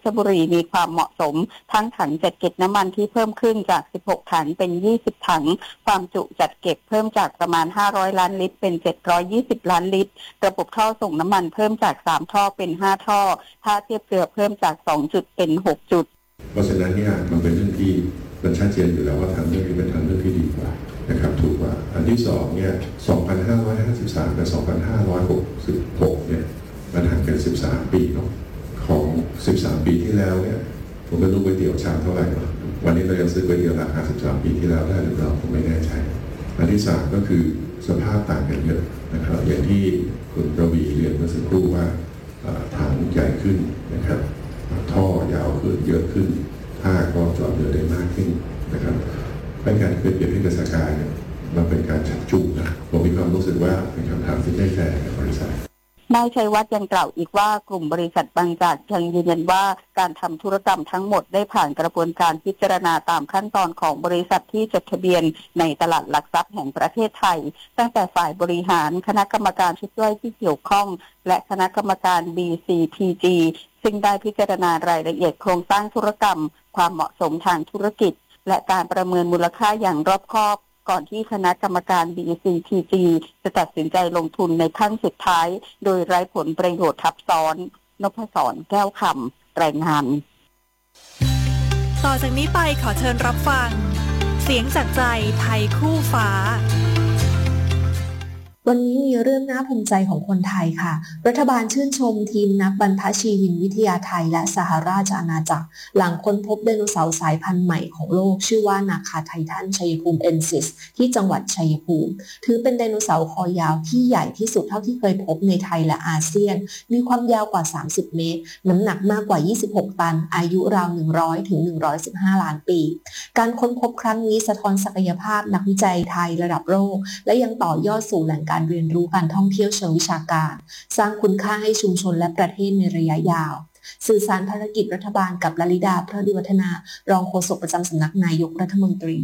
ชรบุรีมีความเหมาะสมทั้งถังจัดเก็บน้ำมันที่เพิ่มขึ้นจาก16ถังเป็น20ถังความจุจัดเก็บเพิ่มจากประมาณ500ล้านลิตรเป็น720ล้านลิตรระบบท่อส่งน้ำมันเพิ่มจาก3ท่อเป็น5ท่อท่าเทียบเรือเพิ่มจาก2จุดเป็น6จุดเพราะฉะนั้นเนี่ยมันเป็นเรื่องที่มันชัดเจนอยู่แล้วว่าทางเรื่องนี้เป็นทางเรื่องที่ดีกว่านะครับถูกกว่าอันที่2เนี่ย2553กับ2566เนี่ยมันห่างกัน13ปีเนาะของ13ปีที่แล้วเนี่ยผมไม่รู้ก๋วยเตี๋ยวชามเท่าไหร่วันนี้เรายังซื้อก๋วยเตี๋ยวราคา13ปีที่แล้วได้หรือเปล่าผมไม่แน่ใจอันที่3ก็คือสภาพต่างกันเยอะนะครับอย่างที่คุณระวีเรียนเมื่อสักครู่ว่าถังใหญ่ขึ้นนะครับท่อยาวขึ้นเยอะขึ้นท่าก็จอดเรือได้มากขึ้นนะครับเป็นการเปรียบเทียบที่กระสกายมันเป็นการชักจูงนะผมมีความรู้สึกว่าเป็นคำถามที่ไม่แฟร์กับบริษัทนายชัยวัฒน์ยังกล่าวอีกว่ากลุ่มบริษัทบางจากยังยืนยันว่าการทำธุรกรรมทั้งหมดได้ผ่านกระบวนการพิจารณาตามขั้นตอนของบริษัทที่จดทะเบียนในตลาดหลักทรัพย์แห่งประเทศไทยตั้งแต่ฝ่ายบริหารคณะกรรมการชุดย่อยที่เกี่ยวข้องและคณะกรรมการ BCTG ซึ่งได้พิจารณารายละเอียดโครงสร้างธุรกรรมความเหมาะสมทางธุรกิจและการประเมินมูลค่าอย่างรอบคอบก่อนที่คณะกรรมการ BCTG จะตัดสินใจลงทุนในขั้นสุดท้ายโดยไร้ผลประโยชน์ทับซ้อนนพศรแก้วคำรายงานต่อจากนี้ไปขอเชิญรับฟังเสียงจากใจไทยคู่ฟ้าวันนี้มีเรื่องน่าภูมิใจของคนไทยค่ะรัฐบาลชื่นชมทีมนักบรรพชีวินวิทยาไทยและสหราชอาณาจักรหลังค้นพบไดโนเสาร์สายพันธุ์ใหม่ของโลกชื่อว่านาคาไททันชัยภูมิเอนซิสที่จังหวัดชัยภูมิถือเป็นไดโนเสาร์คอยาวที่ใหญ่ที่สุดเท่าที่เคยพบในไทยและอาเซียนมีความยาวกว่า30เมตรน้ำหนักมากกว่า26ตันอายุราว100ถึง115ล้านปีการค้นพบครั้งนี้สะท้อนศักยภาพนักวิจัยไทยระดับโลกและยังต่อยอดสู่แหล่งการเรียนรู้การท่องเที่ยวเชิงวิชาการสร้างคุณค่าให้ชุมชนและประเทศในระยะยาวสื่อสารภารกิจรัฐบาลกับลลิดาเพลิดวัฒนารองโฆษกประจำสำนักนายกรัฐมนตรี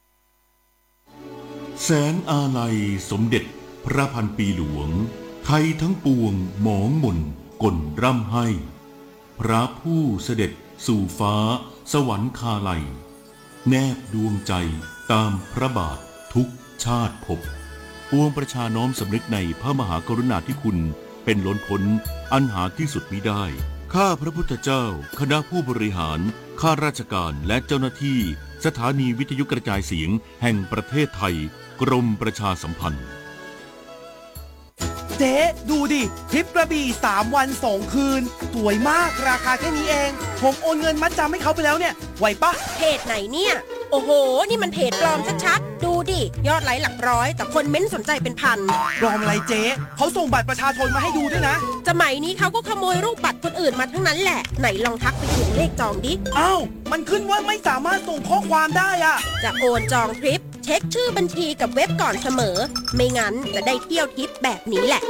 แสนอาลัยสมเด็จพระพันปีหลวงไทยทั้งปวงหมองหม่นก่นร่ำให้พระผู้เสด็จสู่ฟ้าสวรรคาลัยแนบดวงใจตามพระบาททุกชาติภพปวงประชาน้อมสำนึกในพระมหากรุณาธิคุณเป็นล้นพ้นอันหาที่สุดมิได้ข้าพระพุทธเจ้าคณะผู้บริหารข้าราชการและเจ้าหน้าที่สถานีวิทยุกระจายเสียงแห่งประเทศไทยกรมประชาสัมพันธ์เจ๊ดูดิทริปกระบี่3วัน2คืนสวยมากราคาแค่นี้เองผมโอนเงินมัดจำให้เขาไปแล้วเนี่ยไหวปะเพจไหนเนี่ยโอ้โหนี่มันเพจปลอมชัดๆดูดิยอดไลค์หลักร้อยแต่คนเม้นสนใจเป็นพันปลอมอะไรเจ๊เขาส่งบัตรประชาชนมาให้ดูด้วยนะสมัยนี้เขาก็ขโมยรูปบัตรคนอื่นมาทั้งนั้นแหละไหนลองทักไปเขียนเลขจองดิอ้าวมันขึ้นว่าไม่สามารถส่งข้อความได้อะจะโอนจองทริปเช็คชื่อบัญชีกับเว็บก่อนเสมอไม่งั้นจะได้เที่ยวทริปแบบนี้แหละ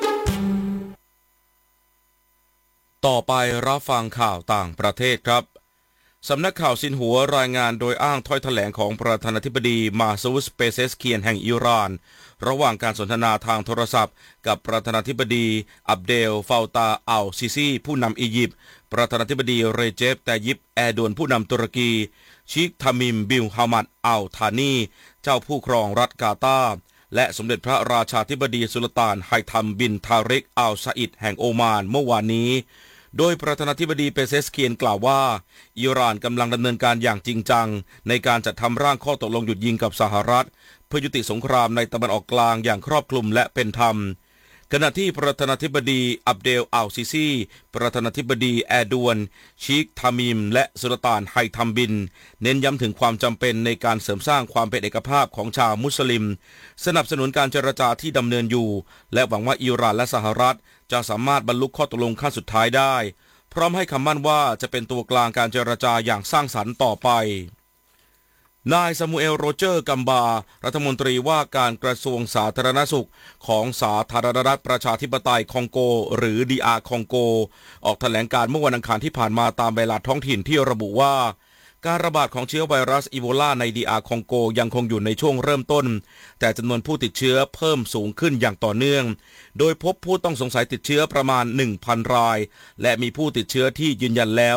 ต่อไปรับฟังข่าวต่างประเทศครับสำนักข่าวซินหัวรายงานโดยอ้างถ้อยแถลงของประธานาธิบดีมาซูด เปเซสเคียนแห่งอิหร่านระหว่างการสนทนาทางโทรศัพท์กับประธานาธิบดีอับเดลฟาวตาอัลซิซีผู้นำอียิปต์ประธานาธิบดีเรเจป ตายิป แอร์โดนผู้นำตุรกีชิค ทามิม บิล ฮามัด อัล ทานีเจ้าผู้ครองรัฐกาตาร์และสมเด็จพระราชาธิบดีสุลต่านไฮทัม บิน ทาริก อัล ซาอิดแห่งโอมานเมื่อวานนี้โดยประธานาธิบดีเปเซสเคียนกล่าวว่าอิหร่านกำลังดำเนินการอย่างจริงจังในการจัดทำร่างข้อตกลงหยุดยิงกับสหรัฐเพื่อยุติสงครามในตะวันออกกลางอย่างครอบคลุมและเป็นธรรมขณะที่ประธานาธิบดีอับเดล อัล ซิซีประธานาธิบดีแอร์ดวนชิค ทามิมและสุลต่านไฮทัมบินเน้นย้ำถึงความจำเป็นในการเสริมสร้างความเป็นเอกภาพของชาวมุสลิมสนับสนุนการเจรจาที่ดำเนินอยู่และหวังว่าอิหร่านและสหรัฐจะสามารถบรรลุข้อตกลงขั้นสุดท้ายได้พร้อมให้คำมั่นว่าจะเป็นตัวกลางการเจรจาอย่างสร้างสรรค์ต่อไปนายซามูเอล โรเจอร์ กัมบารัฐมนตรีว่าการกระทรวงสาธารณสุขของสาธารณรัฐประชาธิปไตยคองโกหรือ DR คองโกออกแถลงการเมื่อวันอังคารที่ผ่านมาตามเวลาท้องถิ่นที่ระบุว่าการระบาดของเชื้อไวรัสอีโบลาในDR คองโกยังคงอยู่ในช่วงเริ่มต้นแต่จำนวนผู้ติดเชื้อเพิ่มสูงขึ้นอย่างต่อเนื่องโดยพบผู้ต้องสงสัยติดเชื้อประมาณ 1,000 รายและมีผู้ติดเชื้อที่ยืนยันแล้ว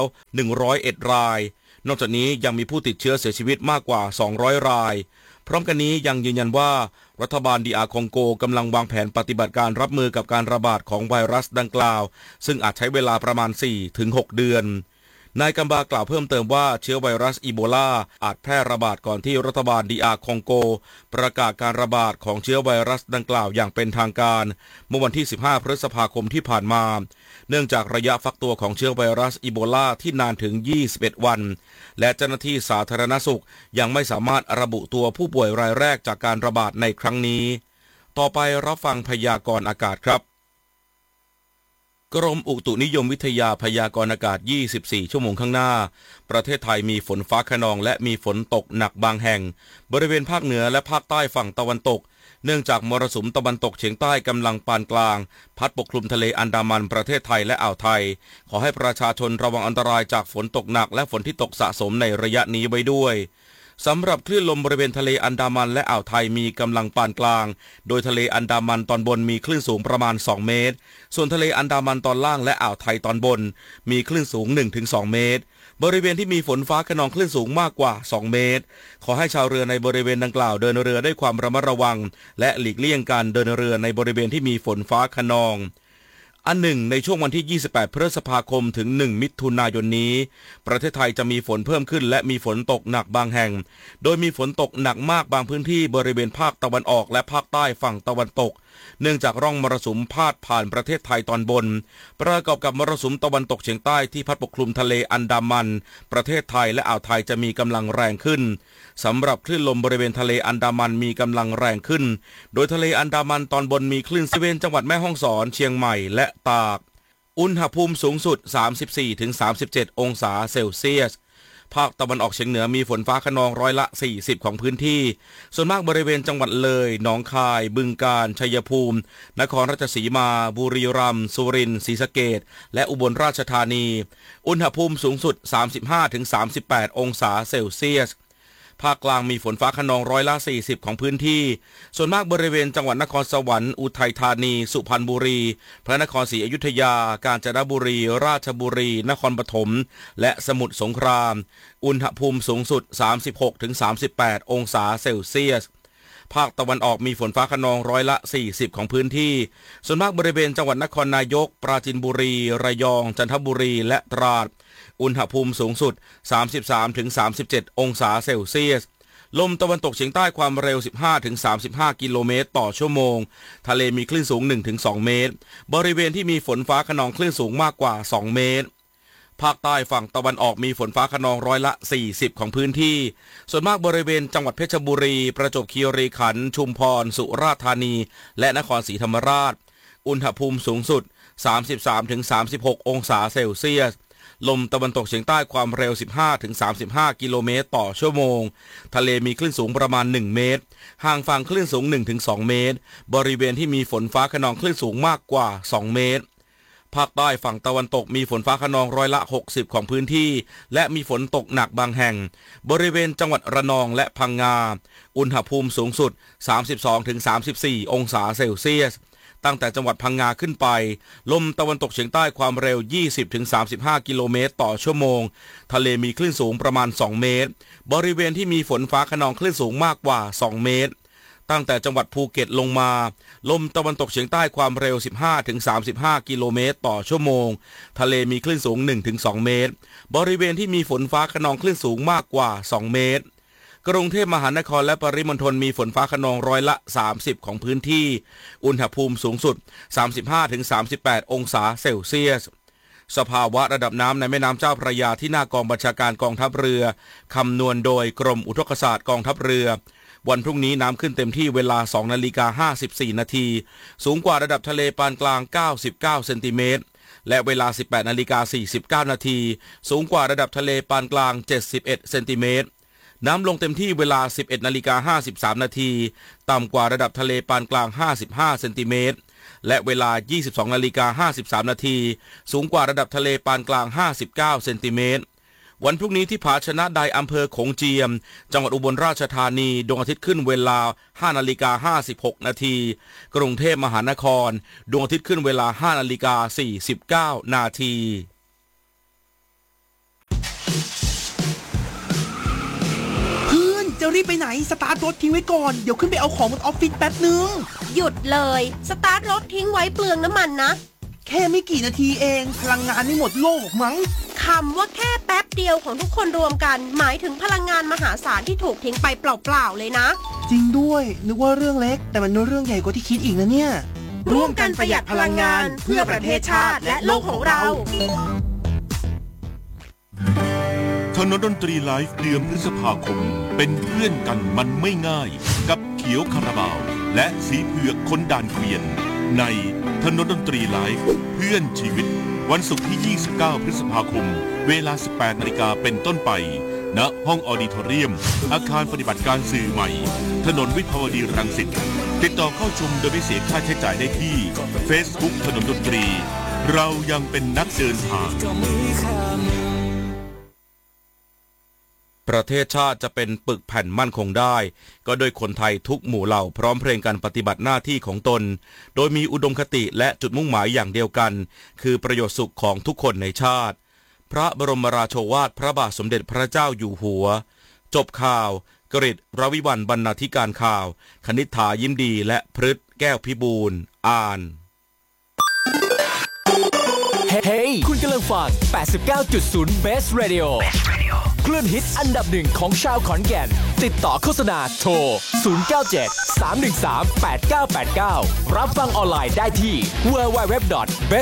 101รายนอกจากนี้ยังมีผู้ติดเชื้อเสียชีวิตมากกว่า200รายพร้อมกันนี้ยังยืนยันว่ารัฐบาลDR คองโกกำลังวางแผนปฏิบัติการรับมือกับการระบาดของไวรัสดังกล่าวซึ่งอาจใช้เวลาประมาณ 4-6 เดือนนายกัมบากล่าวเพิ่มเติมว่าเชื้อไวรัสอีโบลาอาจแพร่ระบาดก่อนที่รัฐบาลDR คองโกประกาศการระบาดของเชื้อไวรัสดังกล่าวอย่างเป็นทางการเมื่อวันที่15พฤษภาคมที่ผ่านมาเนื่องจากระยะฟักตัวของเชื้อไวรัสอีโบลาที่นานถึง21วันและเจ้าหน้าที่สาธารณสุขยังไม่สามารถระบุตัวผู้ป่วยรายแรกจากการระบาดในครั้งนี้ต่อไปรับฟังพยากรณ์อากาศครับกรมอุตุนิยมวิทยาพยากรณ์อากาศ24ชั่วโมงข้างหน้าประเทศไทยมีฝนฟ้าคะนองและมีฝนตกหนักบางแห่งบริเวณภาคเหนือและภาคใต้ฝั่งตะวันตกเนื่องจากมรสุมตะวันตกเฉียงใต้กำลังปานกลางพัดปกคลุมทะเลอันดามันประเทศไทยและอ่าวไทยขอให้ประชาชนระวังอันตรายจากฝนตกหนักและฝนที่ตกสะสมในระยะนี้ไว้ด้วยสำหรับคลื่นลมบริเวณทะเลอันดามันและอ่าวไทยมีกำลังปานกลางโดยทะเลอันดามันตอนบนมีคลื่นสูงประมาณ2เมตรส่วนทะเลอันดามันตอนล่างและอ่าวไทยตอนบนมีคลื่นสูง 1-2 เมตรบริเวณที่มีฝนฟ้าคะนองคลื่นสูงมากกว่า2เมตรขอให้ชาวเรือในบริเวณดังกล่าวเดินเรือด้วยความระมัดระวังและหลีกเลี่ยงการเดินเรือในบริเวณที่มีฝนฟ้าคะนองอันหนึ่งในช่วงวันที่28พฤษภาคมถึง1มิถุนายนนี้ประเทศไทยจะมีฝนเพิ่มขึ้นและมีฝนตกหนักบางแห่งโดยมีฝนตกหนักมากบางพื้นที่บริเวณภาคตะวันออกและภาคใต้ฝั่งตะวันตกเนื่องจากร่องมรสุมพาดผ่านประเทศไทยตอนบนประกอบกับมรสุมตะวันตกเฉียงใต้ที่พัดปกคลุมทะเลอันดามันประเทศไทยและอ่าวไทยจะมีกำลังแรงขึ้นสำหรับคลื่นลมบริเวณทะเลอันดามันมีกำลังแรงขึ้นโดยทะเลอันดามันตอนบนมีคลื่นบริเวณจังหวัดแม่ฮ่องสอนเชียงใหม่และตากอุณหภูมิสูงสุด 34-37 องศาเซลเซียสภาคตะวันออกเฉียงเหนือมีฝนฟ้าคะนอง40%ของพื้นที่ส่วนมากบริเวณจังหวัดเลยหนองคายบึงกาฬชัยภูมินครราชสีมาบุรีรัมย์สุรินทร์ศรีสะเกษและอุบลราชธานีอุณหภูมิสูงสุด 35-38 องศาเซลเซียสภาคกลางมีฝนฟ้าคะนอง40%ของพื้นที่ส่วนมากบริเวณจังหวัดนครสวรรค์อุทัยธานีสุพรรณบุรีพระนครศรีอยุธยากาญจนบุรีราชบุรีนครปฐมและสมุทรสงครามอุณหภูมิสูงสุด 36-38 องศาเซลเซียสภาคตะวันออกมีฝนฟ้าคะนอง40%ของพื้นที่ส่วนมากบริเวณจังหวัดนครนายกปราจีนบุรีระยองจันทบุรีและตราดอุณหภูมิสูงสุด 33-37 องศาเซลเซียสลมตะวันตกเฉียงใต้ความเร็ว 15-35 กิโลเมตรต่อชั่วโมงทะเลมีคลื่นสูง 1-2 เมตรบริเวณที่มีฝนฟ้าคะนองคลื่นสูงมากกว่า2เมตรภาคใต้ฝั่งตะวันออกมีฝนฟ้าคะนอง40%ของพื้นที่ส่วนมากบริเวณจังหวัดเพชรบุรีประจวบคีรีขันธ์ชุมพรสุราษฎร์ธานีและนครศรีธรรมราชอุณหภูมิสูงสุด 33-36 องศาเซลเซียสลมตะวันตกเฉียงใต้ความเร็ว 15-35 กิโลเมตรต่อชั่วโมงทะเลมีคลื่นสูงประมาณ1เมตรห่างฝั่งคลื่นสูง 1-2 เมตรบริเวณที่มีฝนฟ้าคะนองคลื่นสูงมากกว่า2เมตรภาคใต้ฝั่งตะวันตกมีฝนฟ้าคะนอง60%ของพื้นที่และมีฝนตกหนักบางแห่งบริเวณจังหวัดระนองและพังงาอุณหภูมิสูงสุด 32-34 องศาเซลเซียสตั้งแต่จังหวัดพังงาขึ้นไปลมตะวันตกเฉียงใต้ความเร็ว 20-35 กิโลเมตรต่อชั่วโมงทะเลมีคลื่นสูงประมาณ2เมตรบริเวณที่มีฝนฟ้าคะนองคลื่นสูงมากกว่า2เมตรตั้งแต่จังหวัดภูเก็ตลงมาลมตะวันตกเฉียงใต้ความเร็ว 15-35 กิโลเมตรต่อชั่วโมงทะเลมีคลื่นสูง 1-2 เมตรบริเวณที่มีฝนฟ้าคะนองคลื่นสูงมากกว่า2เมตรกรุงเทพมหานครและปริมณฑลมีฝนฟ้าคะนอง30%ของพื้นที่อุณหภูมิสูงสุด 35-38 องศาเซลเซียสสภาวะระดับน้ำในแม่น้ำเจ้าพระยาที่หน้ากองบัญชาการกองทัพเรือคำนวณโดยกรมอุทกศาสตร์กองทัพเรือวันพรุ่งนี้น้ำขึ้นเต็มที่เวลา 2:54 นาทีสูงกว่าระดับทะเลปานกลาง99เซนติเมตรและเวลา 18:49 นาทีสูงกว่าระดับทะเลปานกลาง71เซนติเมตรน้ำลงเต็มที่เวลา 11:53 นาทีต่ำกว่าระดับทะเลปานกลาง55เซนติเมตรและเวลา 22:53 นาทีสูงกว่าระดับทะเลปานกลาง59เซนติเมตรวันพรุ่งนี้ที่ผาชนะใดอำเภอโขงเจียมจังหวัดอุบลราชธานีดวงอาทิตย์ขึ้นเวลา 5:56 นาทีกรุงเทพมหานครดวงอาทิตย์ขึ้นเวลา 5:49 นาทีจะรีบไปไหนสตาร์ทรถทิ้งไว้ก่อนเดี๋ยวขึ้นไปเอาของบนออฟฟิศแป๊บนึงหยุดเลยสตาร์ทรถทิ้งไว้เปลืองน้ำมันนะแค่ไม่กี่นาทีเองพลังงานไม่หมดโลกมั้งคำว่าแค่แป๊บเดียวของทุกคนรวมกันหมายถึงพลังงานมหาศาลที่ถูกทิ้งไปเปล่าๆเลยนะจริงด้วยนึกว่าเรื่องเล็กแต่มันเรื่องใหญ่กว่าที่คิดอีกนะเนี่ยร่วมกันประหยัดพลังงานเพื่อประเทศชาติและโลกของเราถนนดนตรีไลฟ์เดือนพฤษภาคมเป็นเพื่อนกันมันไม่ง่ายกับเขียวคาราบาวและสีเผือกคนด่านเกวียนในถนนดนตรีไลฟ์เพื่อนชีวิตวันศุกร์ที่ 29 พฤษภาคมเวลา 18 นาฬิกาเป็นต้นไปณห้องออดิทอเรียมอาคารปฏิบัติการสื่อใหม่ถนนวิภาวดีรังสิตติดต่อเข้าชมโดยไม่เสียค่าใช้จ่ายได้ที่ Facebook ถนนดนตรีเรายังเป็นนักเดินทางประเทศชาติจะเป็นปึกแผ่นมั่นคงได้ก็โดยคนไทยทุกหมู่เหล่าพร้อมเพรียงกันปฏิบัติหน้าที่ของตนโดยมีอุดมคติและจุดมุ่งหมายอย่างเดียวกันคือประโยชน์สุขของทุกคนในชาติพระบรมราโชวาทพระบาทสมเด็จพระเจ้าอยู่หัวจบข่าวกฤษ รวิวัลย์บรรณาธิการข่าวคณิษฐายิ้มดีและพฤทธิ์แก้วพิบูลย์อ่านเฮ้คุณกำลังฟัง 89.0 Best Radio คลื่นฮิตอันดับหนึ่งของชาวขอนแก่นติดต่อโฆษณาโทร 097 313 8989 รับฟังออนไลน์ได้ที่ www.bestradio.com